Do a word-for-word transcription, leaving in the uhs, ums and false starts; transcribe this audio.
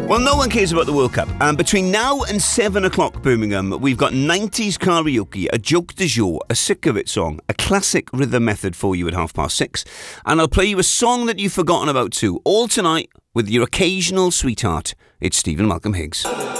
Well, no one cares about the World Cup. Um, between now and seven o'clock, Birmingham, we've got nineties karaoke, a joke de jour, a sick of it song, a classic rhythm method for you at half past six, and I'll play you a song that you've forgotten about too. All tonight with your occasional sweetheart. It's Stephen Malcolm Higgs.